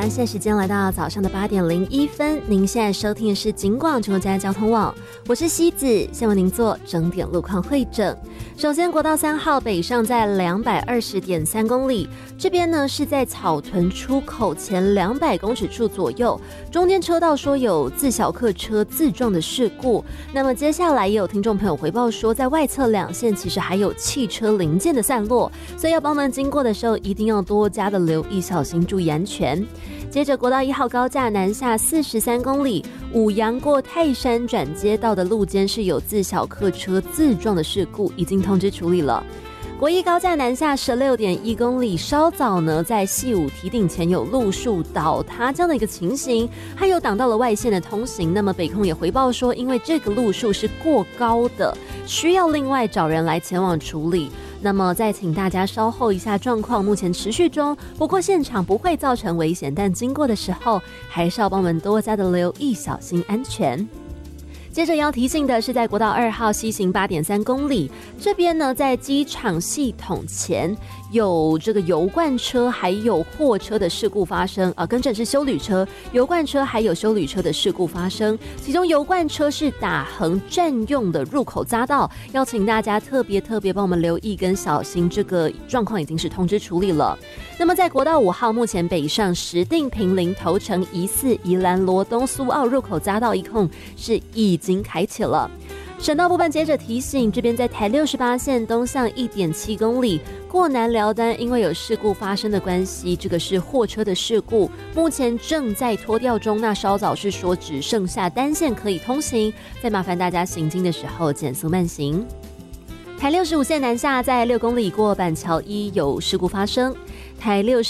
现在时间来到早上的8:01，您现在收听的是警广全国交通交通网，我是西子，先为您做整点路况汇整。首先，国道3号北上在220.3公里，这边呢是在草屯出口前200公尺处左右，中间车道说有自小客车自撞的事故。那么接下来也有听众朋友回报说，在外侧两线其实还有汽车零件的散落，所以要帮忙经过的时候一定要多加的留意，小心注意安全。接着国道1号高架南下43公里，五杨过泰山转接道的路肩是有自小客车自撞的事故，已经通知处理了。国一高架南下16.1公里，稍早呢在细武堤顶前有路树倒塌这样的一个情形，还有挡到了外线的通行。那么北控也回报说，因为这个路树是过高的，需要另外找人来前往处理。那么再请大家稍后一下状况，目前持续中，不过现场不会造成危险，但经过的时候还是要帮我们多加的留意，小心安全。接着要提醒的是，在国道2号西行8.3公里，这边呢在机场系统前有这个油罐车还有货车的事故发生，更正是休旅车，油罐车还有休旅车的事故发生，其中油罐车是打横占用的入口匝道，要请大家特别帮我们留意跟小心，这个状况已经是通知处理了。那么在国道5号目前北上石碇坪林头城宜4宜兰罗东苏澳入口匝道一控是已经开启了。省道部分接着提醒，这边在台68线东向1.7公里过南寮单，因为有事故发生的关系，这个是货车的事故，目前正在拖吊中，那稍早是说只剩下单线可以通行，再麻烦大家行经的时候减速慢行。台65线南下在6公里过板桥1有事故发生，台